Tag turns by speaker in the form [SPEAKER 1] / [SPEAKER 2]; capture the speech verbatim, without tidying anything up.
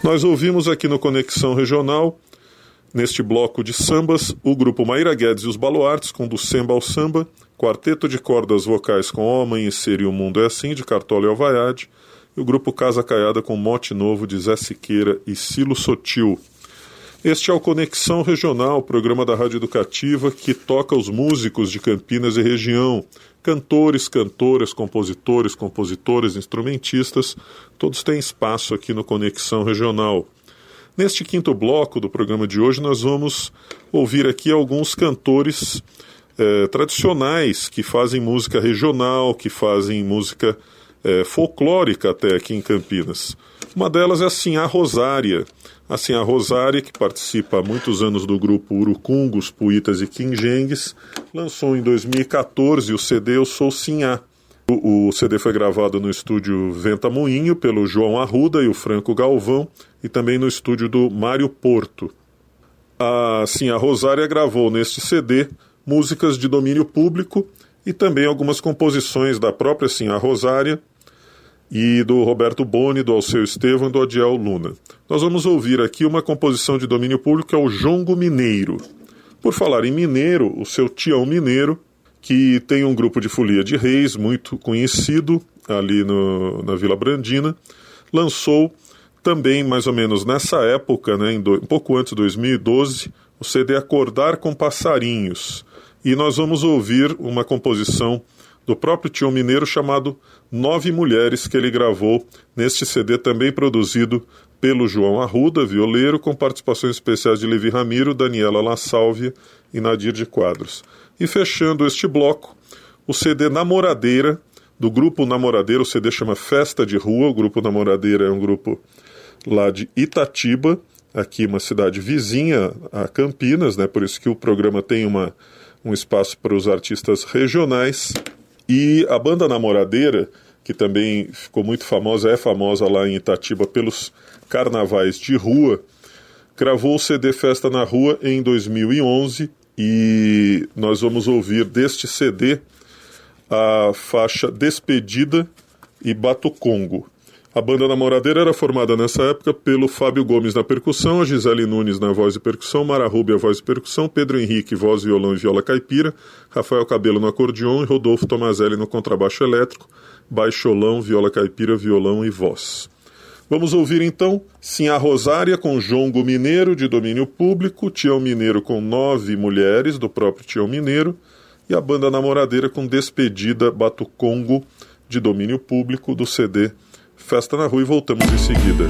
[SPEAKER 1] Nós ouvimos aqui no Conexão Regional, neste bloco de sambas, o grupo Maíra Guedes e os Baluartes, com Do Semba ao Samba, quarteto de cordas vocais com Ao Amanhecer e O Mundo é Assim, de Cartola e Alvaiade, e o grupo Casa Caiada com Mote Novo, de Zé Siqueira e Cilo Sotil. Este é o Conexão Regional, programa da Rádio Educativa que toca os músicos de Campinas e região, cantores, cantoras, compositores, compositores, instrumentistas, todos têm espaço aqui no Conexão Regional. Neste quinto bloco do programa de hoje, nós vamos ouvir aqui alguns cantores eh, tradicionais que fazem música regional, que fazem música eh, folclórica até aqui em Campinas. Uma delas é a Sinhá Rosária. A Sinhá Rosária, que participa há muitos anos do grupo Urucungos, Puitas e Quinjengues, lançou em dois mil e catorze o C D Eu Sou Sinhá. O, o C D foi gravado no estúdio Venta Moinho pelo João Arruda e o Franco Galvão e também no estúdio do Mário Porto. A Sinhá Rosária gravou neste C D músicas de domínio público e também algumas composições da própria Sinhá Rosária e do Roberto Boni, do Alceu Estevam e do Odiel Luna. Nós vamos ouvir aqui uma composição de domínio público que é o Jongo Mineiro. Por falar em mineiro, o seu Tião Mineiro, que tem um grupo de folia de reis muito conhecido ali no, na Vila Brandina, lançou também mais ou menos nessa época, né, em do, um pouco antes de dois mil e doze, o C D Acordar com Passarinhos. E nós vamos ouvir uma composição do próprio Tião Mineiro chamado Nove Mulheres, que ele gravou neste C D também produzido pelo João Arruda, violeiro, com participações especiais de Levi Ramiro, Daniela La Sálvia e Nadir de Quadros. E fechando este bloco, o C D Namoradeira, do grupo Namoradeira. O C D chama Festa de Rua. O grupo Namoradeira é um grupo lá de Itatiba, aqui uma cidade vizinha a Campinas, né? Por isso que o programa tem uma, um espaço para os artistas regionais. E a banda Namoradeira, que também ficou muito famosa, é famosa lá em Itatiba pelos carnavais de rua, gravou o C D Festa na Rua em dois mil e onze e nós vamos ouvir deste C D a faixa Despedida e Batucongo. A banda Namoradeira era formada nessa época pelo Fábio Gomes na percussão, a Gisele Nunes na voz e percussão, Mara Rubia voz e percussão, Pedro Henrique voz, violão e viola caipira, Rafael Cabelo no acordeon e Rodolfo Tomazelli no contrabaixo elétrico, baixolão, viola caipira, violão e voz. Vamos ouvir então Sinhá Rosária com Jongo Mineiro, de domínio público, Tião Mineiro com Nove Mulheres, do próprio Tião Mineiro, e a banda Namoradeira com Despedida, Batucongo, de domínio público, do C D Festa na Rua, e voltamos em seguida.